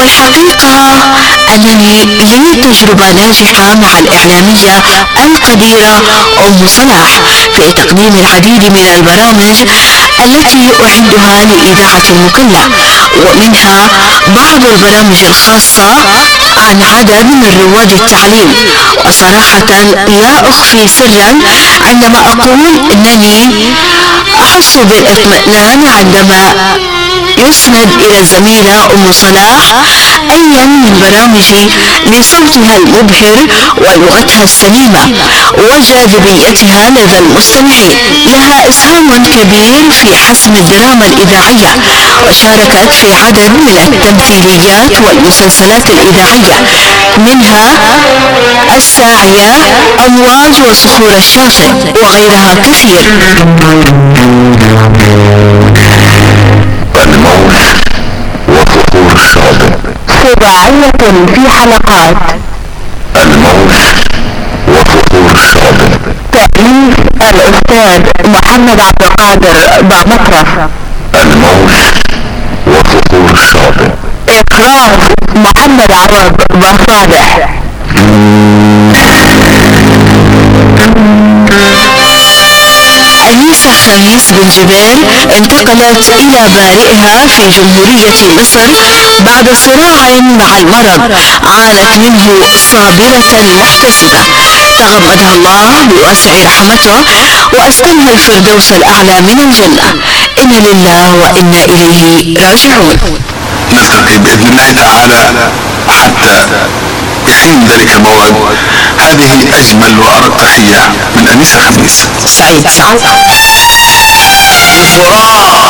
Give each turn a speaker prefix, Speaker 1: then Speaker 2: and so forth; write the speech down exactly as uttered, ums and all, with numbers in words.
Speaker 1: والحقيقة أنني لي تجربة ناجحة مع الإعلامية القديرة أم صلاح في تقديم العديد من البرامج التي أعدها لإذاعة المكلا، ومنها بعض البرامج الخاصة عن عدد من رواد التعليم. وصراحة لا أخفي سرا عندما أقول أنني أحس بالاطمئنان عندما يسند إلى الزميلة أم صلاح أيا من برامجي لصوتها المبهر ولغتها السليمة وجاذبيتها لدى المستمعين. لها إسهام كبير في حسم الدراما الإذاعية، وشاركت في عدد من التمثيليات والمسلسلات الإذاعية، منها الساعية، أمواج وصخور الشاطئ وغيرها كثير.
Speaker 2: الموج وصخور الشاطئ
Speaker 3: سباعية في حلقات.
Speaker 2: الموج وصخور الشاطئ
Speaker 3: تأليف الأستاذ محمد عبد القادر بامطرف.
Speaker 2: الموج وصخور الشاطئ
Speaker 3: إخراج محمد عوض بصالح.
Speaker 1: أنيسة خميس بن جبال انتقلت إلى بارئها في جمهورية مصر بعد صراع مع المرض عانت منه صابرة محتسبة، تغمدها الله بواسع رحمته وأسكنها الفردوس الأعلى من الجنة. إنا لله وإنا إليه راجعون.
Speaker 2: نلتقي بإذن الله تعالى حتى يحين ذلك الموعد. هذه أجمل وأرق تحية من أنيسة خميس.
Speaker 1: سعيد سعد.
Speaker 2: الفراق